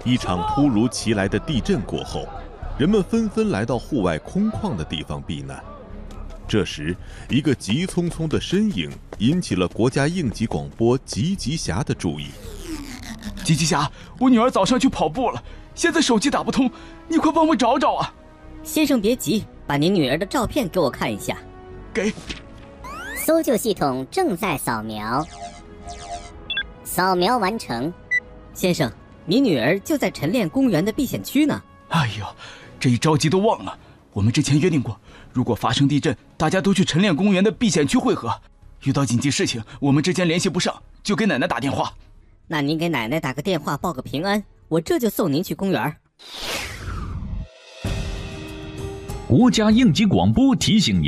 一场突如其来的地震过后，人们纷纷来到户外空旷的地方避难。这时，一个急匆匆的身影引起了国家应急广播吉吉霞的注意。 吉吉霞，我女儿早上去跑步了，现在手机打不通，你快帮我找找啊！ 先生别急，把您女儿的照片给我看一下。 给。 搜救系统正在扫描，扫描完成。 先生，你女儿就在晨练公园的避险区呢。 哎呦，这一着急都忘了，我们之前约定过，如果发生地震，大家都去晨练公园的避险区汇合。遇到紧急事情，我们之间联系不上，就给奶奶打电话。 那您给奶奶打个电话报个平安，我这就送您去公园。 国家应急广播提醒您。